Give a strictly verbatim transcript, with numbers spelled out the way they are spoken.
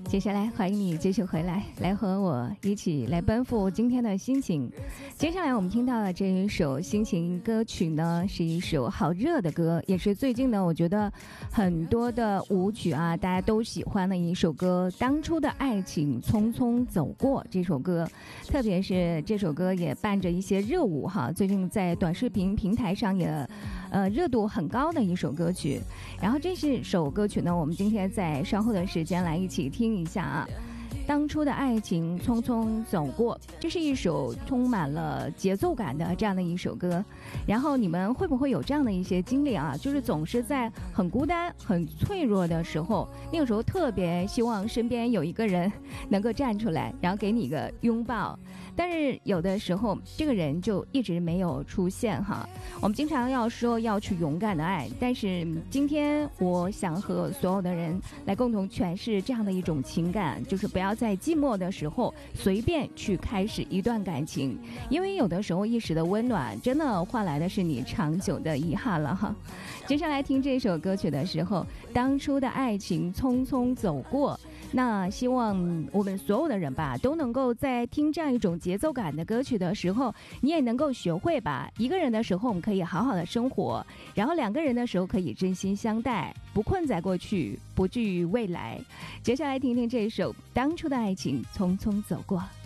接下来欢迎你继续回来，来和我一起来奔赴今天的心情。接下来我们听到的这一首心情歌曲呢，是一首好热的歌，也是最近呢我觉得很多的舞曲啊大家都喜欢的一首歌，当初的爱情匆匆走过这首歌，特别是这首歌也伴着一些热舞哈，最近在短视频平台上也呃热度很高的一首歌曲。然后这是首歌曲呢，我们今天在稍后的时间来一起听一下啊。当初的爱情匆匆走过，这是一首充满了节奏感的这样的一首歌。然后你们会不会有这样的一些经历啊，就是总是在很孤单很脆弱的时候，那个时候特别希望身边有一个人能够站出来，然后给你一个拥抱，但是有的时候这个人就一直没有出现哈。我们经常要说要去勇敢的爱，但是今天我想和所有的人来共同诠释这样的一种情感，就是不要在寂寞的时候随便去开始一段感情，因为有的时候一时的温暖真的换来的是你长久的遗憾了哈。接下来听这首歌曲的时候，当初的爱情匆匆走过，那希望我们所有的人吧都能够在听这样一种节奏感的歌曲的时候，你也能够学会吧，一个人的时候我们可以好好的生活，然后两个人的时候可以真心相待，不困在过去，不惧于未来。接下来听听这首当初的爱情匆匆走过。